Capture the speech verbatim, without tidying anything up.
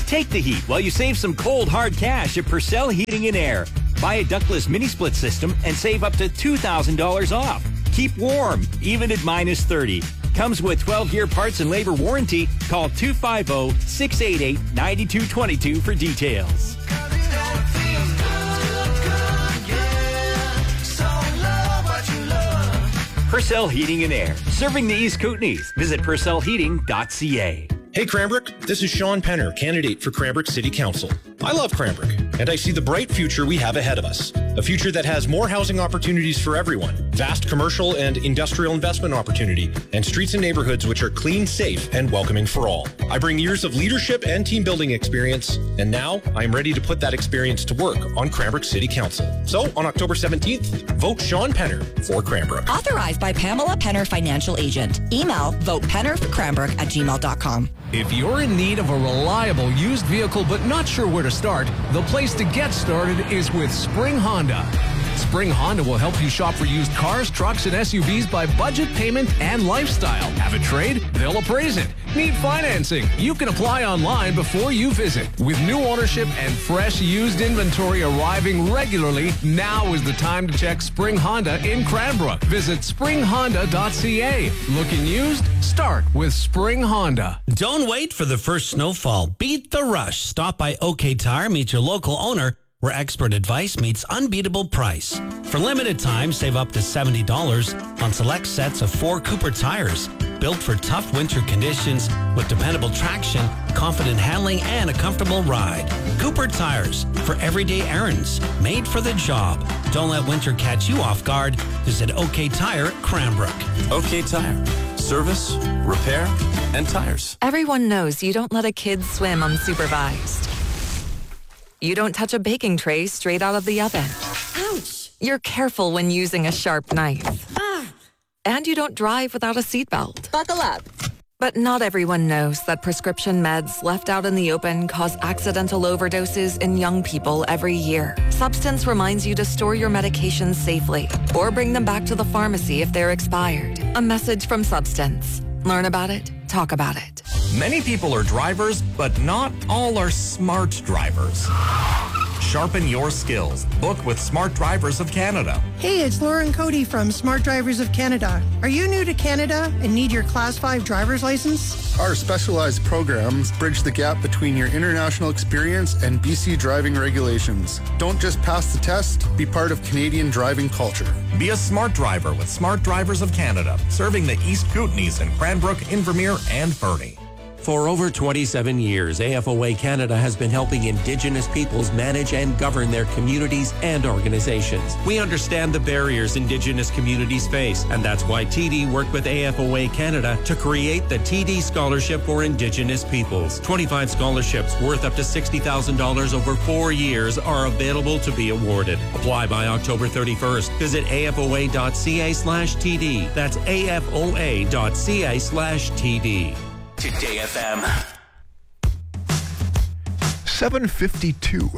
Take the heat while you save some cold, hard cash at Purcell Heating and Air. Buy a ductless mini-split system and save up to two thousand dollars off. Keep warm, even at minus thirty. Comes with twelve-year parts and labor warranty. Call two five zero, six eight eight, nine two two two for details. Purcell Heating and Air, serving the East Kootenays. Visit purcell heating dot c a. Hey Cranbrook, this is Sean Penner, candidate for Cranbrook City Council. I love Cranbrook, and I see the bright future we have ahead of us. A future that has more housing opportunities for everyone, vast commercial and industrial investment opportunity, and streets and neighborhoods which are clean, safe, and welcoming for all. I bring years of leadership and team building experience, and now I am ready to put that experience to work on Cranbrook City Council. So, on October seventeenth, vote Sean Penner for Cranbrook. Authorized by Pamela Penner, Financial Agent. Email votepennerforcranbrook at gmail dot com. If you're in need of a reliable used vehicle but not sure where to start, the place to get started is with Spring Honda. Spring Honda will help you shop for used cars, trucks, and S U Vs by budget, payment, and lifestyle. Have a trade? They'll appraise it. Need financing? You can apply online before you visit. With new ownership and fresh used inventory arriving regularly, now is the time to check Spring Honda in Cranbrook. Visit spring honda dot c a. Looking used? Start with Spring Honda. Don't wait for the first snowfall. Beat the rush. Stop by OK Tire, meet your local owner, where expert advice meets unbeatable price. For limited time, save up to seventy dollars on select sets of four Cooper tires, built for tough winter conditions with dependable traction, confident handling, and a comfortable ride. Cooper tires for everyday errands, made for the job. Don't let winter catch you off guard. Visit OK Tire Cranbrook. OK Tire. Service, repair, and tires. Everyone knows you don't let a kid swim unsupervised. You don't touch a baking tray straight out of the oven. Ouch! You're careful when using a sharp knife. Ah! And you don't drive without a seatbelt. Buckle up. But not everyone knows that prescription meds left out in the open cause accidental overdoses in young people every year. Substance reminds you to store your medications safely or bring them back to the pharmacy if they're expired. A message from Substance. Learn about it. Talk about it. Many people are drivers, but not all are smart drivers. Sharpen your skills. Book with Smart Drivers of Canada. Hey, it's Lauren Cody from Smart Drivers of Canada. Are you new to Canada and need your Class five driver's license? Our specialized programs bridge the gap between your international experience and B C driving regulations. Don't just pass the test, be part of Canadian driving culture. Be a smart driver with Smart Drivers of Canada, serving the East Kootenays in Cranbrook, Invermere, and Fernie. For over twenty-seven years, A F O A Canada has been helping Indigenous peoples manage and govern their communities and organizations. We understand the barriers Indigenous communities face, and that's why T D worked with A F O A Canada to create the T D Scholarship for Indigenous Peoples. twenty-five scholarships worth up to sixty thousand dollars over four years are available to be awarded. Apply by October thirty-first. Visit A F O A dot c a slash T D. That's A F O A dot c a slash T D. Today F M. seven fifty-two.